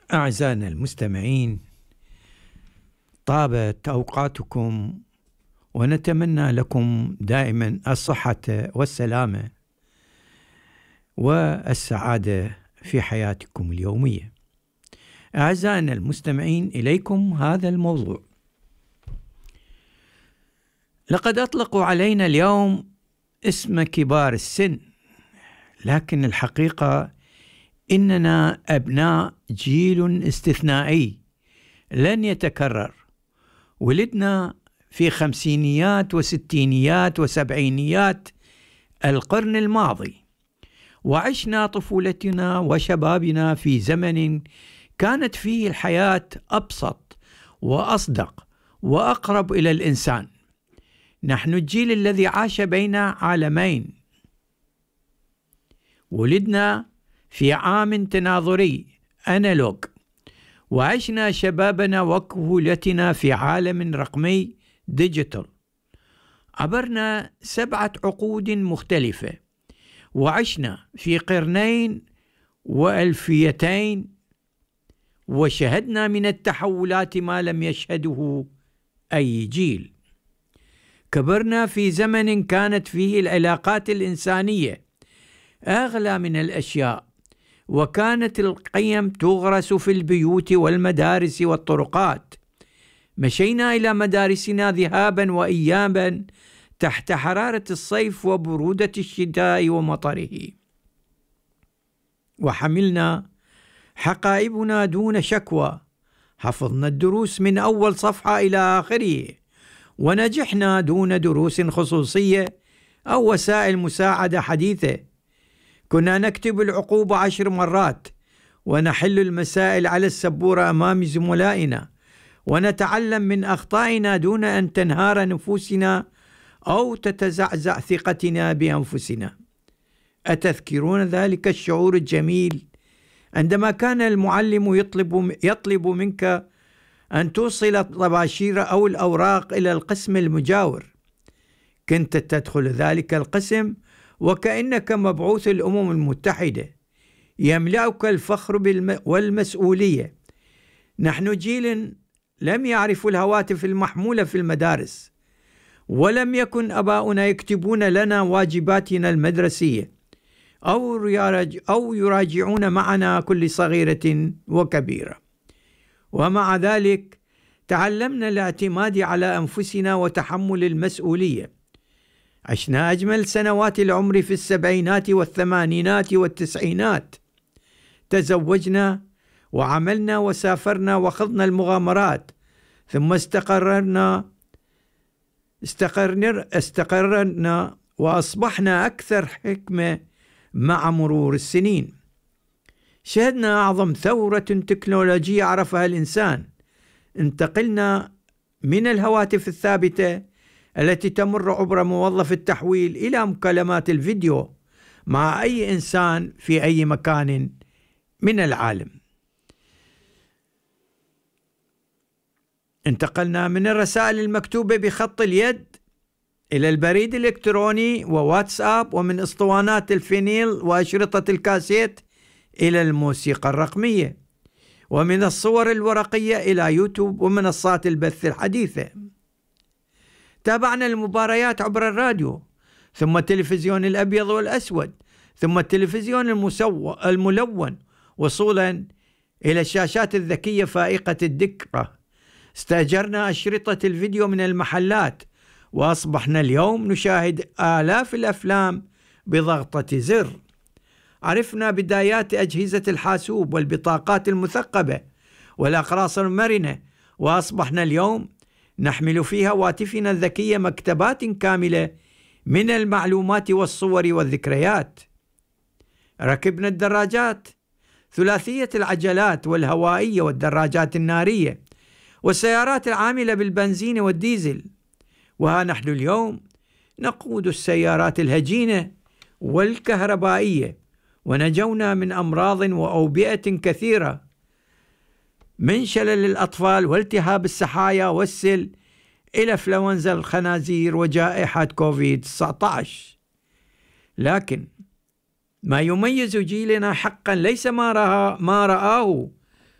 أعزائنا المستمعين، طابت أوقاتكم ونتمنى لكم دائما الصحة والسلامة والسعادة في حياتكم اليومية. أعزائنا المستمعين، إليكم هذا الموضوع. لقد أطلقوا علينا اليوم اسم كبار السن، لكن الحقيقة إننا أبناء جيل استثنائي لن يتكرر. ولدنا في خمسينيات وستينيات وسبعينيات القرن الماضي، وعشنا طفولتنا وشبابنا في زمن كانت فيه الحياة أبسط وأصدق وأقرب إلى الإنسان. نحن الجيل الذي عاش بين عالمين. ولدنا في عام تناظري أنالوج، وعشنا شبابنا وكهولتنا في عالم رقمي ديجيتال. عبرنا 7 عقود مختلفة، وعشنا في قرنين وألفيتين، وشهدنا من التحولات ما لم يشهده أي جيل. كبرنا في زمن كانت فيه العلاقات الإنسانية أغلى من الأشياء، وكانت القيم تغرس في البيوت والمدارس والطرقات. مشينا إلى مدارسنا ذهابا وإيابا تحت حرارة الصيف وبرودة الشتاء ومطره، وحملنا حقائبنا دون شكوى. حفظنا الدروس من أول صفحة إلى آخره، ونجحنا دون دروس خصوصية أو وسائل مساعدة حديثة. كنا نكتب العقوبة 10 مرات، ونحل المسائل على السبورة أمام زملائنا، ونتعلم من أخطائنا دون أن تنهار نفوسنا أو تتزعزع ثقتنا بأنفسنا. أتذكرون ذلك الشعور الجميل عندما كان المعلم يطلب منك أن توصل الطباشير أو الأوراق إلى القسم المجاور؟ كنت تدخل ذلك القسم وكأنك مبعوث الأمم المتحدة، يملأك الفخر والمسؤولية. نحن جيل لم يعرف الهواتف المحمولة في المدارس، ولم يكن أباؤنا يكتبون لنا واجباتنا المدرسية أو يراجعون معنا كل صغيرة وكبيرة. ومع ذلك تعلمنا الاعتماد على أنفسنا وتحمل المسؤولية. عشنا أجمل سنوات العمر في السبعينات والثمانينات والتسعينات. تزوجنا وعملنا وسافرنا وخضنا المغامرات، ثم استقررنا وأصبحنا أكثر حكمة مع مرور السنين. شهدنا أعظم ثورة تكنولوجية عرفها الإنسان. انتقلنا من الهواتف الثابتة التي تمر عبر موظف التحويل إلى مكالمات الفيديو مع أي إنسان في أي مكان من العالم. انتقلنا من الرسائل المكتوبة بخط اليد إلى البريد الإلكتروني وواتساب، ومن اسطوانات الفينيل وأشرطة الكاسيت إلى الموسيقى الرقمية، ومن الصور الورقية إلى يوتيوب ومنصات البث الحديثة. تابعنا المباريات عبر الراديو، ثم التلفزيون الأبيض والأسود، ثم التلفزيون الملون، وصولا إلى الشاشات الذكية فائقة الدقة. استأجرنا أشرطة الفيديو من المحلات، وأصبحنا اليوم نشاهد آلاف الأفلام بضغطة زر. عرفنا بدايات أجهزة الحاسوب والبطاقات المثقبة والأقراص المرنة، وأصبحنا اليوم نحمل في هواتفنا الذكية مكتبات كاملة من المعلومات والصور والذكريات. ركبنا الدراجات ثلاثية العجلات والهوائية والدراجات النارية والسيارات العاملة بالبنزين والديزل، وها نحن اليوم نقود السيارات الهجينة والكهربائية، ونجونا من أمراض وأوبئة كثيرة، من شلل الأطفال والتهاب السحايا والسل إلى فلونزا الخنازير وجائحة كوفيد-19. لكن ما يميز جيلنا حقا ليس ما رآه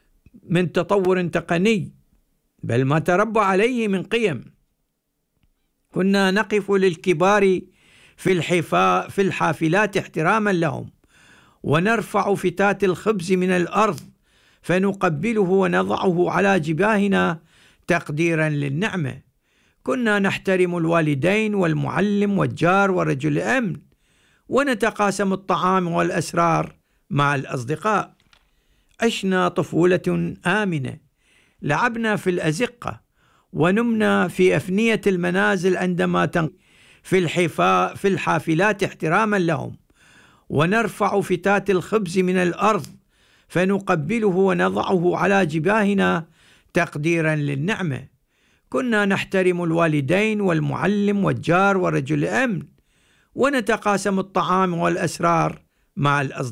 من تطور تقني، بل ما تربى عليه من قيم. كنا نقف للكبار في الحافلات احتراما لهم، ونرفع فتات الخبز من الأرض فنقبله ونضعه على جباهنا تقديرا للنعمة. كنا نحترم الوالدين والمعلم والجار ورجل الأمن، ونتقاسم الطعام والأسرار مع الأصدقاء. عشنا طفولة آمنة، لعبنا في الأزقة، ونمنا في أفنية المنازل عندما في الحافلات احتراما لهم، ونرفع فتات الخبز من الأرض فنقبله ونضعه على جباهنا تقديرا للنعمة. كنا نحترم الوالدين والمعلم والجار ورجل الأمن، ونتقاسم الطعام والأسرار مع الأصدقاء.